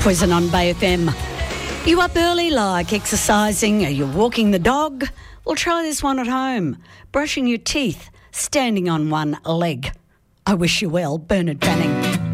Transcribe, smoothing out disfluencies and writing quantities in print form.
Poison on Bay FM. You up early like exercising? Are you walking the dog? Well, try this one at home. Brushing your teeth, standing on one leg. I wish you well, Bernard Fanning.